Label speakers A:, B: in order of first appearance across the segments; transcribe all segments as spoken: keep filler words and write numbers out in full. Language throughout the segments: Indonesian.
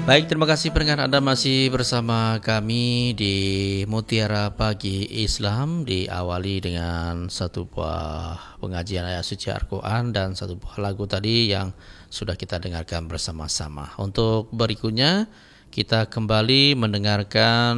A: Baik, terima kasih pendengar Anda masih bersama kami di Mutiara Pagi Islam, diawali dengan satu buah pengajian ayat suci Al-Quran dan satu buah lagu tadi yang sudah kita dengarkan bersama-sama. Untuk berikutnya kita kembali mendengarkan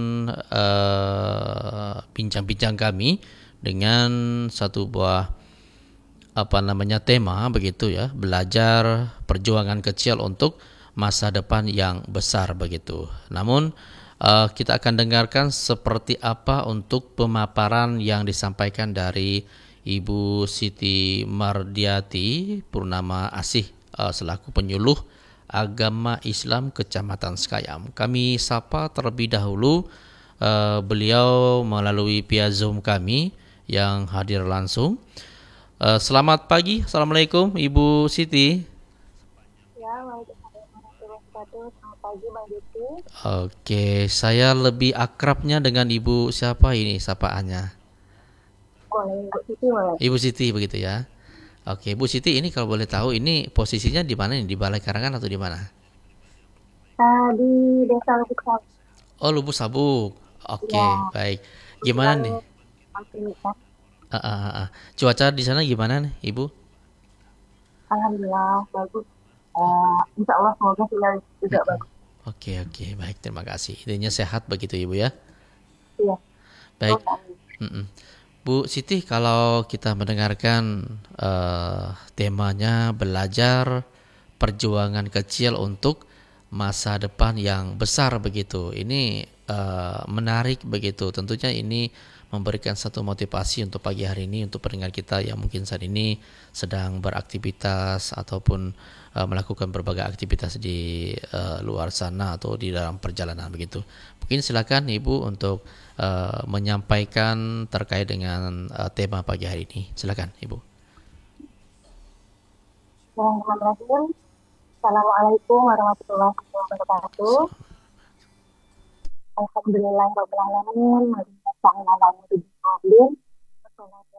A: uh, bincang-bincang kami dengan satu buah apa namanya tema begitu ya, belajar perjuangan kecil untuk masa depan yang besar begitu. Namun uh, kita akan dengarkan seperti apa untuk pemaparan yang disampaikan dari Ibu Siti Mardiati Purnama Asih uh, selaku penyuluh agama Islam Kecamatan Sekayam. Kami sapa terlebih dahulu uh, beliau melalui via Zoom kami yang hadir langsung. Uh, selamat pagi, Assalamualaikum Ibu Siti.
B: Ya, waalaikumsalam warahmatullahi wabarakatuh. Selamat pagi, Bang Diti.
A: Oke, saya lebih akrabnya dengan Ibu siapa ini sapaannya?
B: Boleh, Ibu Siti boleh.
A: Ibu Siti begitu ya. Oke, Bu Siti ini kalau boleh tahu ini posisinya di mana nih? Di Balai Karangan atau di mana?
B: Uh, di Desa Lubuk Sabu.
A: Oh, Lubuk Sabuk.
B: Ya,
A: Oke, baik. Gimana
B: kebetulan
A: nih?
B: aktivitas.
A: Ah, ah, ah, ah. Cuaca di sana gimana nih, Ibu?
B: Alhamdulillah, bagus. Uh, insya Allah semoga sinyal juga
A: Mm-mm.
B: bagus.
A: Oke, oke, baik. Terima kasih. Intinya sehat begitu, Ibu ya.
B: Iya, betul
A: Baik.
B: sekali.
A: Mm-mm. Bu Siti, kalau kita mendengarkan eh, temanya belajar perjuangan kecil untuk masa depan yang besar begitu. Ini eh, menarik begitu. Tentunya ini memberikan satu motivasi untuk pagi hari ini untuk pendengar kita yang mungkin saat ini sedang beraktivitas ataupun eh, melakukan berbagai aktivitas di eh, luar sana atau di dalam perjalanan begitu. Mungkin silakan Ibu untuk uh, menyampaikan terkait dengan uh, tema pagi hari ini. Silakan, Ibu.
B: Bismillahirrahmanirrahim. Assalamualaikum warahmatullahi wabarakatuh. Alhamdulillahirrahmanirrahim.